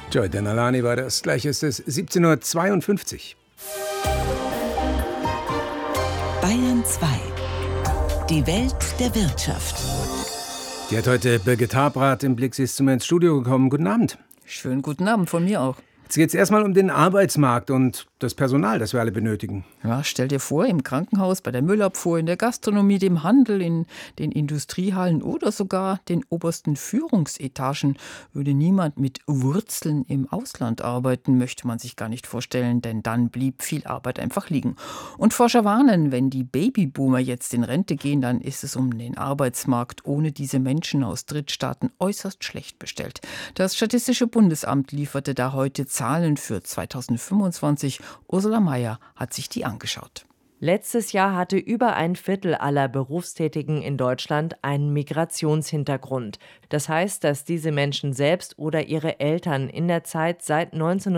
Joy Denalani war das. Gleich ist es 17:52 Uhr. Bayern 2. Die Welt der Wirtschaft. Die hat heute Birgit Habrath im Blick. Sie ist zu mir ins Studio gekommen. Guten Abend. Schönen guten Abend von mir auch. Jetzt geht es erstmal um den Arbeitsmarkt und das Personal, das wir alle benötigen. Ja, stell dir vor, im Krankenhaus, bei der Müllabfuhr, in der Gastronomie, dem Handel, in den Industriehallen oder sogar den obersten Führungsetagen würde niemand mit Wurzeln im Ausland arbeiten, möchte man sich gar nicht vorstellen, denn dann blieb viel Arbeit einfach liegen. Und Forscher warnen, wenn die Babyboomer jetzt in Rente gehen, dann ist es um den Arbeitsmarkt ohne diese Menschen aus Drittstaaten äußerst schlecht bestellt. Das Statistische Bundesamt lieferte da heute Zahlen für 2025. Ursula Mayer hat sich die angeschaut. Letztes Jahr hatte über ein Viertel aller Berufstätigen in Deutschland einen Migrationshintergrund. Das heißt, dass diese Menschen selbst oder ihre Eltern in der Zeit seit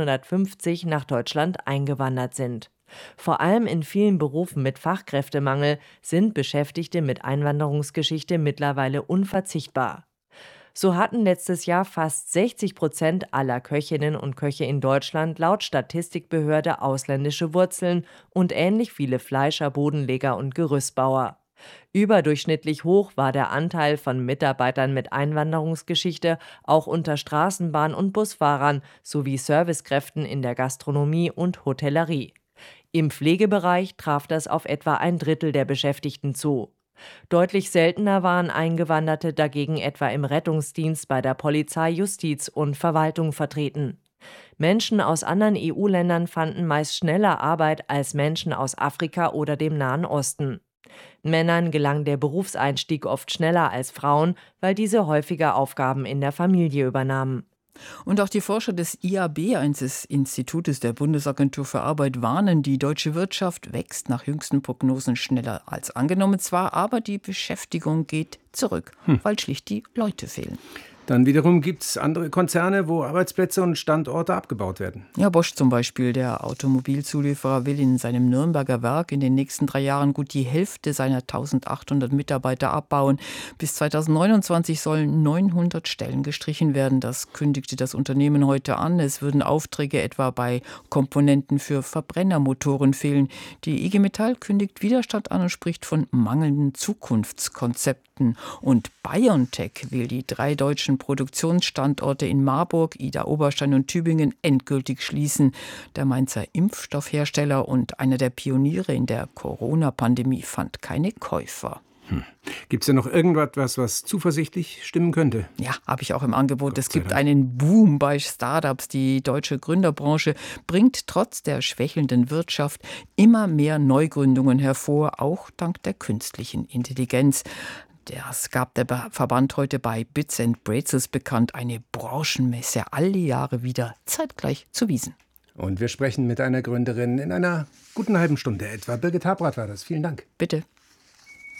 1950 nach Deutschland eingewandert sind. Vor allem in vielen Berufen mit Fachkräftemangel sind Beschäftigte mit Einwanderungsgeschichte mittlerweile unverzichtbar. So hatten letztes Jahr fast 60% aller Köchinnen und Köche in Deutschland laut Statistikbehörde ausländische Wurzeln und ähnlich viele Fleischer, Bodenleger und Gerüstbauer. Überdurchschnittlich hoch war der Anteil von Mitarbeitern mit Einwanderungsgeschichte auch unter Straßenbahn- und Busfahrern sowie Servicekräften in der Gastronomie und Hotellerie. Im Pflegebereich traf das auf etwa ein Drittel der Beschäftigten zu. Deutlich seltener waren Eingewanderte dagegen etwa im Rettungsdienst, bei der Polizei, Justiz und Verwaltung vertreten. Menschen aus anderen EU-Ländern fanden meist schneller Arbeit als Menschen aus Afrika oder dem Nahen Osten. Männern gelang der Berufseinstieg oft schneller als Frauen, weil diese häufiger Aufgaben in der Familie übernahmen. Und auch die Forscher des IAB, eines Institutes der Bundesagentur für Arbeit, warnen, die deutsche Wirtschaft wächst nach jüngsten Prognosen schneller als angenommen zwar, aber die Beschäftigung geht zurück, weil schlicht die Leute fehlen. Dann wiederum gibt es andere Konzerne, wo Arbeitsplätze und Standorte abgebaut werden. Ja, Bosch zum Beispiel, der Automobilzulieferer, will in seinem Nürnberger Werk in den nächsten 3 Jahren gut die Hälfte seiner 1800 Mitarbeiter abbauen. Bis 2029 sollen 900 Stellen gestrichen werden. Das kündigte das Unternehmen heute an. Es würden Aufträge etwa bei Komponenten für Verbrennermotoren fehlen. Die IG Metall kündigt Widerstand an und spricht von mangelnden Zukunftskonzepten. Und BioNTech will die 3 deutschen Produktionsstandorte in Marburg, Idar-Oberstein und Tübingen endgültig schließen. Der Mainzer Impfstoffhersteller und einer der Pioniere in der Corona-Pandemie fand keine Käufer. Gibt es denn noch irgendwas, was zuversichtlich stimmen könnte? Ja, habe ich auch im Angebot. Es gibt einen Boom bei Startups. Die deutsche Gründerbranche bringt trotz der schwächelnden Wirtschaft immer mehr Neugründungen hervor, auch dank der künstlichen Intelligenz. Das gab der Verband heute bei Bits & Brezels bekannt, eine Branchenmesse alle Jahre wieder zeitgleich zu Wiesn. Und wir sprechen mit einer Gründerin in einer guten halben Stunde etwa. Birgit Habrath war das. Vielen Dank. Bitte.